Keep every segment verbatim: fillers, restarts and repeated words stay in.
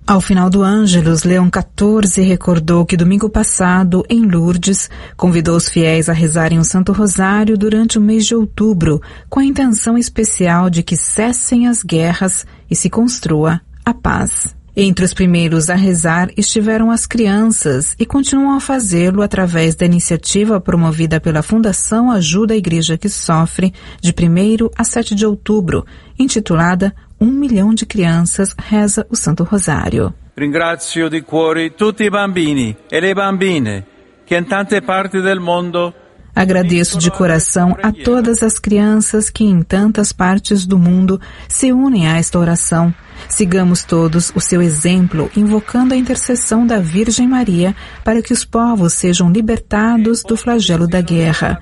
Ao final do Ângelus, Leão quatorze recordou que domingo passado, em Lourdes, convidou os fiéis a rezarem o Santo Rosário durante o mês de outubro, com a intenção especial de que cessem as guerras e se construa a paz. Entre os primeiros a rezar estiveram as crianças e continuam a fazê-lo através da iniciativa promovida pela Fundação Ajuda a Igreja que Sofre, de primeiro a sete de outubro, intitulada Um milhão de crianças reza o Santo Rosário. Ringrazio di cuore tutti i bambini e le bambine che in tante parti del mondo. Agradeço de coração a todas as crianças que em tantas partes do mundo se unem a esta oração. Sigamos todos o seu exemplo, invocando a intercessão da Virgem Maria para que os povos sejam libertados do flagelo da guerra.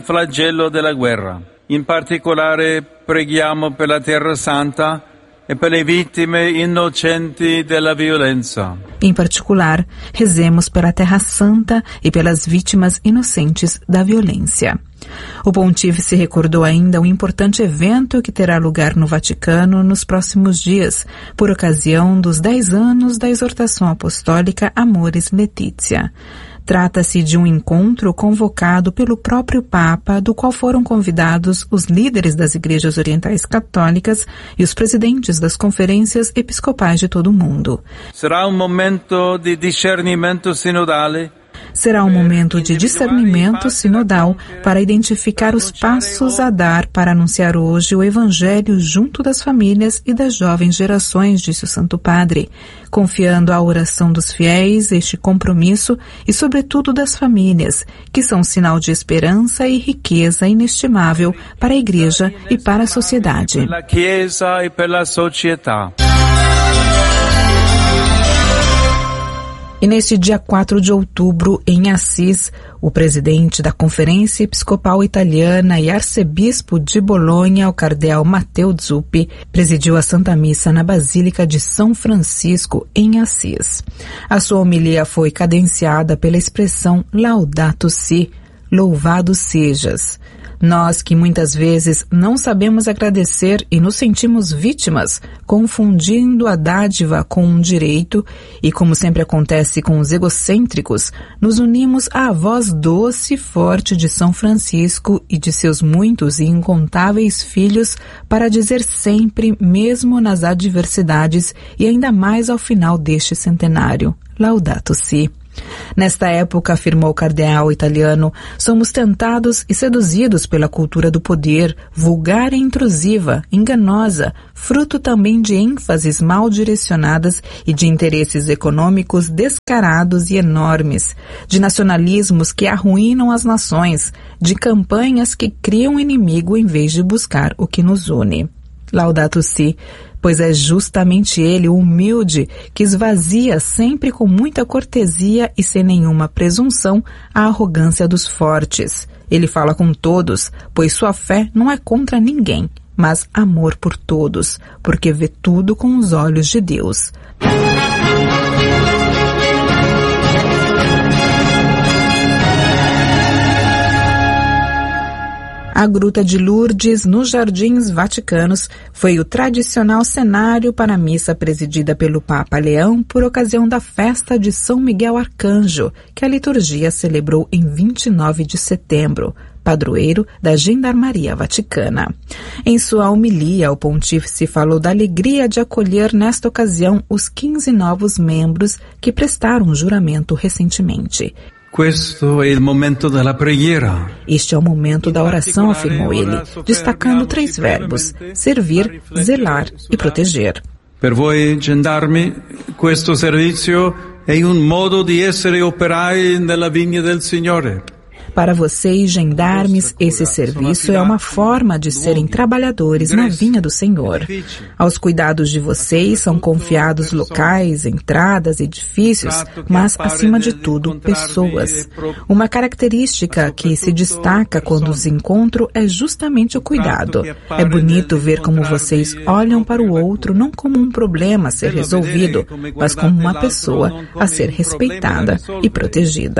In particolare preghiamo per la Terra Santa e per le vittime innocenti della violenza. Em particular, rezemos pela Terra Santa e pelas vítimas inocentes da violência. O pontífice recordou ainda um importante evento que terá lugar no Vaticano nos próximos dias, por ocasião dos dez anos da exortação apostólica Amoris Laetitia. Trata-se de um encontro convocado pelo próprio Papa, do qual foram convidados os líderes das igrejas orientais católicas e os presidentes das conferências episcopais de todo o mundo. Será um momento de discernimento sinodale. Será um momento de discernimento sinodal para identificar os passos a dar para anunciar hoje o Evangelho junto das famílias e das jovens gerações, disse o Santo Padre, confiando à oração dos fiéis este compromisso e, sobretudo, das famílias, que são sinal de esperança e riqueza inestimável para a Igreja e para a sociedade. Pela Chiesa e pela società. E neste dia quatro de outubro, em Assis, o presidente da Conferência Episcopal Italiana e arcebispo de Bolonha, o cardeal Matteo Zuppi, presidiu a Santa Missa na Basílica de São Francisco, em Assis. A sua homilia foi cadenciada pela expressão Laudato Si, louvado sejas. Nós que muitas vezes não sabemos agradecer e nos sentimos vítimas, confundindo a dádiva com um direito e, como sempre acontece com os egocêntricos, nos unimos à voz doce e forte de São Francisco e de seus muitos e incontáveis filhos para dizer sempre, mesmo nas adversidades e ainda mais ao final deste centenário, Laudato Si. Nesta época, afirmou o cardeal italiano, somos tentados e seduzidos pela cultura do poder, vulgar e intrusiva, enganosa, fruto também de ênfases mal direcionadas e de interesses econômicos descarados e enormes, de nacionalismos que arruinam as nações, de campanhas que criam inimigo em vez de buscar o que nos une. Laudato Si, pois é justamente ele, o humilde, que esvazia sempre com muita cortesia e sem nenhuma presunção a arrogância dos fortes. Ele fala com todos, pois sua fé não é contra ninguém, mas amor por todos, porque vê tudo com os olhos de Deus. A Gruta de Lourdes, nos Jardins Vaticanos, foi o tradicional cenário para a missa presidida pelo Papa Leão por ocasião da festa de São Miguel Arcanjo, que a liturgia celebrou em vinte e nove de setembro, padroeiro da Gendarmeria Vaticana. Em sua homilia, o pontífice falou da alegria de acolher nesta ocasião os quinze novos membros que prestaram juramento recentemente. Questo è il momento della preghiera. Este é o momento da oração, afirmou ele, destacando três verbos: servir, zelar e proteger. Per voi gendarmi, questo servizio è un modo di essere operai nella vigna del Signore. Para vocês, gendarmes, esse serviço é uma forma de serem trabalhadores na vinha do Senhor. Aos cuidados de vocês são confiados locais, entradas, edifícios, mas, acima de tudo, pessoas. Uma característica que se destaca quando os encontro é justamente o cuidado. É bonito ver como vocês olham para o outro não como um problema a ser resolvido, mas como uma pessoa a ser respeitada e protegida.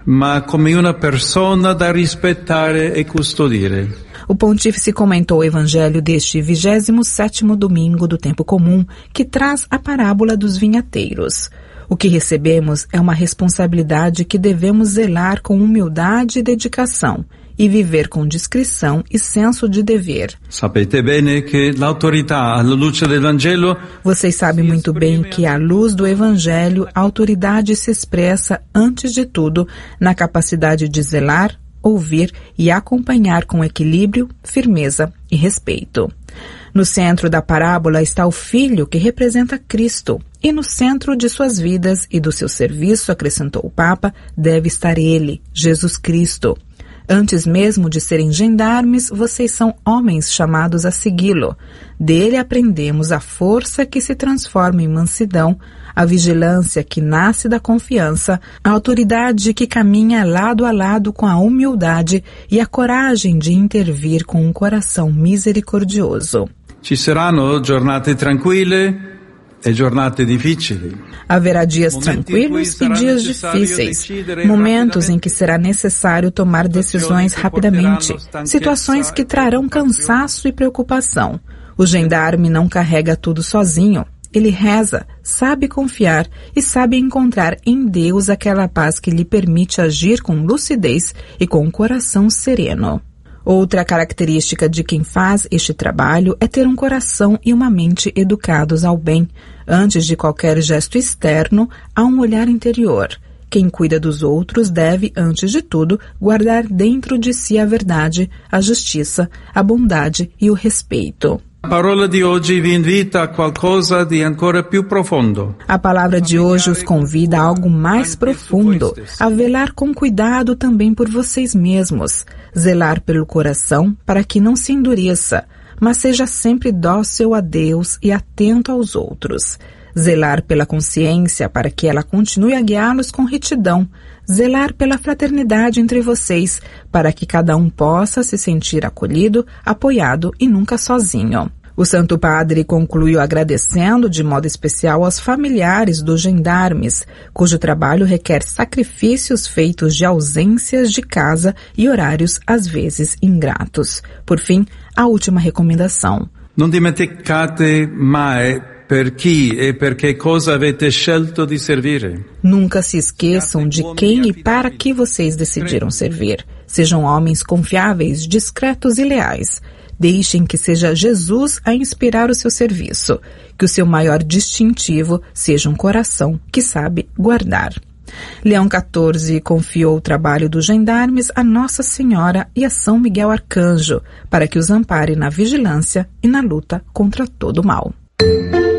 ma come una persona da rispettare e custodire. O pontífice comentou o evangelho deste vigésimo sétimo domingo do tempo comum, que traz a parábola dos vinhateiros. O que recebemos é uma responsabilidade que devemos zelar com humildade e dedicação, e viver com discrição e senso de dever. Sapete bene che l'autorità alla luce del Vangelo. Vocês sabem muito bem que, à luz do Evangelho, a autoridade se expressa, antes de tudo, na capacidade de zelar, ouvir e acompanhar com equilíbrio, firmeza e respeito. No centro da parábola está o Filho, que representa Cristo, e no centro de suas vidas e do seu serviço, acrescentou o Papa, deve estar Ele, Jesus Cristo. Antes mesmo de serem gendarmes, vocês são homens chamados a segui-lo. Dele aprendemos a força que se transforma em mansidão, a vigilância que nasce da confiança, a autoridade que caminha lado a lado com a humildade e a coragem de intervir com um coração misericordioso. Ci saranno giornate tranquille e giornate difficili. Haverá dias tranquilos e dias difíceis, momentos em que será necessário tomar decisões rapidamente, situações que trarão cansaço e preocupação. O gendarme não carrega tudo sozinho. Ele reza, sabe confiar e sabe encontrar em Deus aquela paz que lhe permite agir com lucidez e com um coração sereno. Outra característica de quem faz este trabalho é ter um coração e uma mente educados ao bem. Antes de qualquer gesto externo, há um olhar interior. Quem cuida dos outros deve, antes de tudo, guardar dentro de si a verdade, a justiça, a bondade e o respeito. A palavra de hoje vi invita a qualcosa di ancora più profondo. A palavra de hoje os convida a algo mais profundo, a velar com cuidado também por vocês mesmos, zelar pelo coração para que não se endureça, mas seja sempre dócil a Deus e atento aos outros. Zelar pela consciência para que ela continue a guiá-los com retidão. Zelar pela fraternidade entre vocês, para que cada um possa se sentir acolhido, apoiado e nunca sozinho. O Santo Padre concluiu agradecendo de modo especial aos familiares dos gendarmes, cujo trabalho requer sacrifícios feitos de ausências de casa e horários às vezes ingratos. Por fim, a última recomendação. Non dimenticate mai per chi e per che cosa avete scelto di servire. Nunca se esqueçam de quem e para que vocês decidiram servir. Sejam homens confiáveis, discretos e leais. Deixem que seja Jesus a inspirar o seu serviço, que o seu maior distintivo seja um coração que sabe guardar. Leão quatorze confiou o trabalho dos gendarmes a Nossa Senhora e a São Miguel Arcanjo, para que os ampare na vigilância e na luta contra todo o mal.